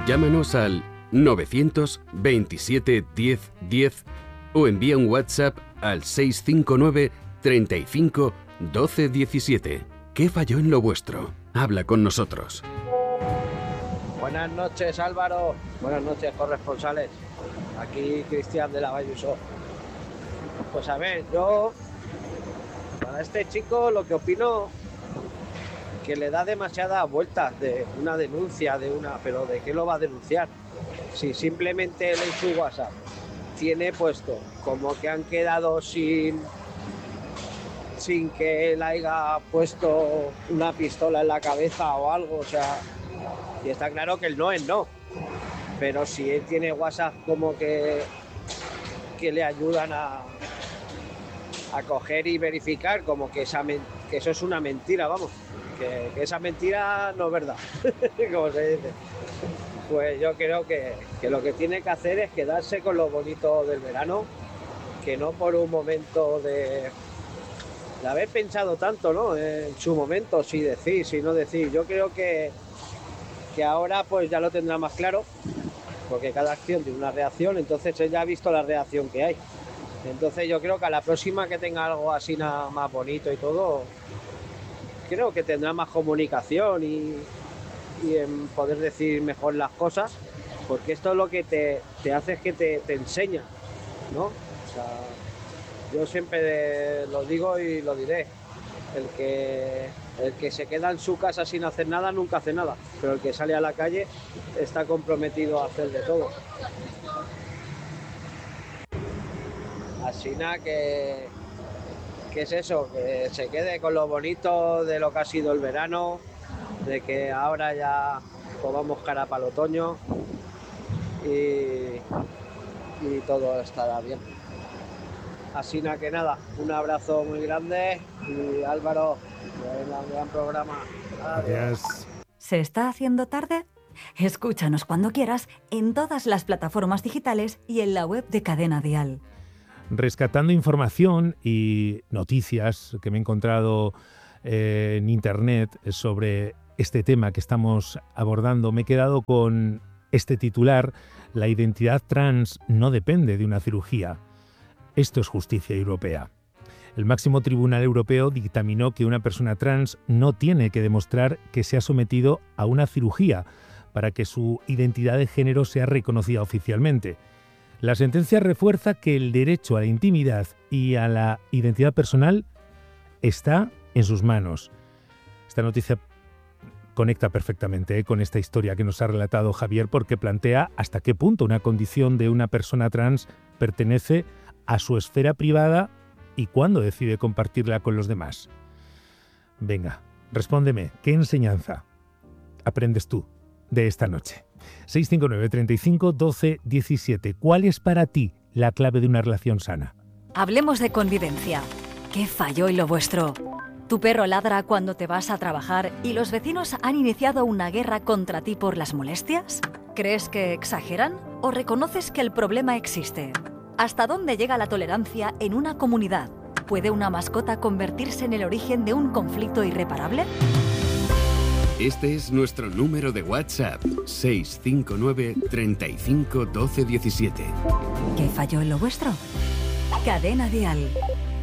Llámanos al 927 10 10 o envía un WhatsApp al 659 35 12 17. ¿Qué falló en lo vuestro? Habla con nosotros. Buenas noches, Álvaro. Buenas noches, corresponsales. Aquí Cristian de la Valluso. Pues a ver, yo para este chico lo que opino que le da demasiadas vueltas de una denuncia, pero ¿de qué lo va a denunciar? Si simplemente él en su WhatsApp tiene puesto como que han quedado sin que él haya puesto una pistola en la cabeza o algo, o sea, y está claro que el no es no, pero si él tiene WhatsApp como que le ayudan a coger y verificar como que eso es una mentira, vamos, que esa mentira no es verdad, como se dice. Pues yo creo que lo que tiene que hacer es quedarse con lo bonito del verano, que no por un momento de haber pensado tanto, ¿no? En su momento, si decir, si no decir. Yo creo que ahora pues ya lo tendrá más claro, porque cada acción tiene una reacción, entonces él ya ha visto la reacción que hay. Entonces yo creo que a la próxima que tenga algo así nada más bonito y todo, creo que tendrá más comunicación y en poder decir mejor las cosas, porque esto es lo que te hace, es que te enseña, ¿no? O sea, yo siempre lo digo y lo diré, el que se queda en su casa sin hacer nada nunca hace nada, pero el que sale a la calle está comprometido a hacer de todo. Así nada, que es eso, que se quede con lo bonito de lo que ha sido el verano, de que ahora ya vamos cara para el otoño y todo estará bien. Así que nada, un abrazo muy grande y Álvaro, un gran programa. Adiós. ¿Se está haciendo tarde? Escúchanos cuando quieras en todas las plataformas digitales y en la web de Cadena Dial. Rescatando información y noticias que me he encontrado en internet sobre este tema que estamos abordando, me he quedado con este titular: la identidad trans no depende de una cirugía. Esto es justicia europea. El máximo tribunal europeo dictaminó que una persona trans no tiene que demostrar que se ha sometido a una cirugía para que su identidad de género sea reconocida oficialmente. La sentencia refuerza que el derecho a la intimidad y a la identidad personal está en sus manos. Esta noticia conecta perfectamente con esta historia que nos ha relatado Javier, porque plantea hasta qué punto una condición de una persona trans pertenece a su esfera privada y cuándo decide compartirla con los demás. Venga, respóndeme, ¿qué enseñanza aprendes tú de esta noche? 659 35 12 17. ¿Cuál es para ti la clave de una relación sana? Hablemos de convivencia. ¿Qué falló en lo vuestro? Tu perro ladra cuando te vas a trabajar y los vecinos han iniciado una guerra contra ti por las molestias. ¿Crees que exageran o reconoces que el problema existe? ¿Hasta dónde llega la tolerancia en una comunidad? ¿Puede una mascota convertirse en el origen de un conflicto irreparable? Este es nuestro número de WhatsApp, 659 35 12 17. ¿Qué falló en lo vuestro? Cadena Dial.